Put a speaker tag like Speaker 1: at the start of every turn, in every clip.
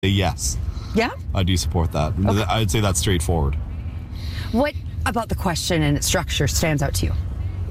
Speaker 1: Yes,
Speaker 2: Yeah?
Speaker 1: I do support that.
Speaker 2: Okay.
Speaker 1: I'd say that's straightforward.
Speaker 2: What about the question and its structure stands out to you?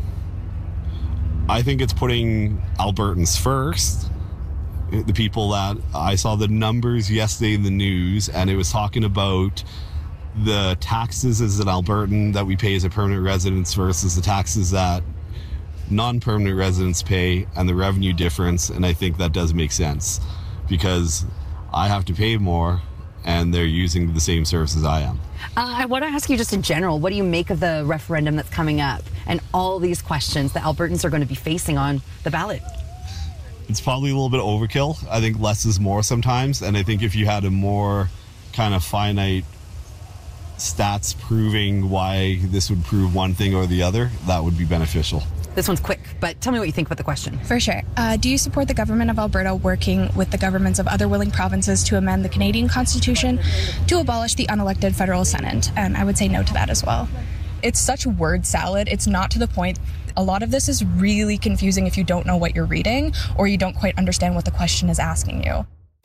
Speaker 1: I think it's putting Albertans first. The people that I saw the numbers yesterday in the news, and it was talking about the taxes as an Albertan that we pay as a permanent residence versus the taxes that non-permanent residents pay and the revenue difference. And I think that does make sense because I have to pay more and they're using the same services I am.
Speaker 2: I want to ask you just in general, what do you make of the referendum that's coming up and all these questions that Albertans are going to be facing on the ballot?
Speaker 1: It's probably a little bit overkill. I think less is more sometimes. And I think if you had a more kind of finite stats proving why this would prove one thing or the other, that would be beneficial.
Speaker 2: This one's quick, but tell me what you think about the question.
Speaker 3: For sure. Do you support the government of Alberta working with the governments of other willing provinces to amend the Canadian Constitution to abolish the unelected federal Senate? And I would say no to that as well. It's such word salad. It's not to the point. A lot of this is really confusing if you don't know what you're reading or you don't quite understand what the question is asking you.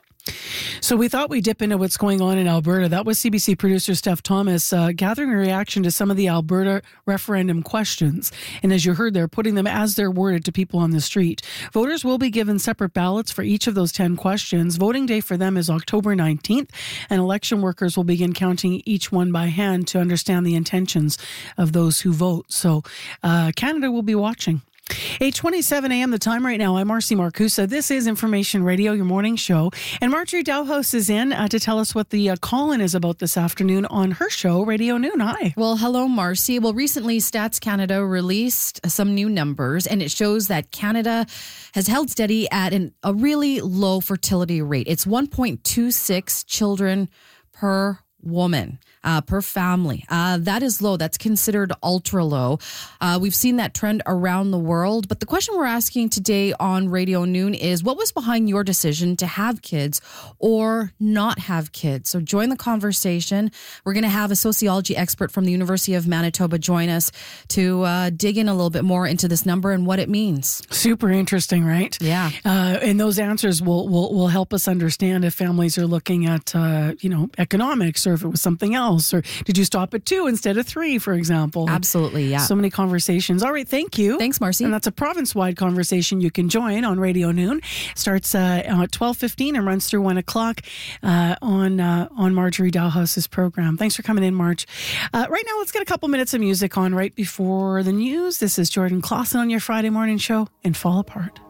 Speaker 4: So we thought we'd dip into what's going on in Alberta. That was CBC producer Steph Thomas gathering a reaction to some of the Alberta referendum questions. And as you heard, they're putting them as they're worded to people on the street. Voters will be given separate ballots for each of those 10 questions. Voting day for them is October 19th, and election workers will begin counting each one by hand to understand the intentions of those who vote. So Canada will be watching. 8:27 a.m. the time right now. I'm Marcy Marcusa. This is Information Radio, your morning show. And Marjorie Dowhouse is in to tell us what the call-in is about this afternoon on her show, Radio Noon. Hi.
Speaker 5: Well, hello, Marcy. Well, recently, Stats Canada released some new numbers, and it shows that Canada has held steady at a really low fertility rate. It's 1.26 children per woman. Per family. That is low. That's considered ultra low. We've seen that trend around the world. But the question we're asking today on Radio Noon is, what was behind your decision to have kids or not have kids? So join the conversation. We're going to have a sociology expert from the University of Manitoba join us to dig in a little bit more into this number and what it means.
Speaker 4: Super interesting, right?
Speaker 5: Yeah.
Speaker 4: And those answers will help us understand if families are looking at, economics or if it was something else. Or did you stop at 2 instead of 3, for example?
Speaker 5: Absolutely, yeah.
Speaker 4: So many conversations. All right, thank you.
Speaker 5: Thanks, Marcy.
Speaker 4: And that's a province-wide conversation you can join on Radio Noon. Starts at 12:15 and runs through 1 o'clock on Marjorie Dowhouse's program. Thanks for coming in, Marge. Right now, let's get a couple minutes of music on right before the news. This is Jordan Clausen on your Friday morning show and Fall Apart.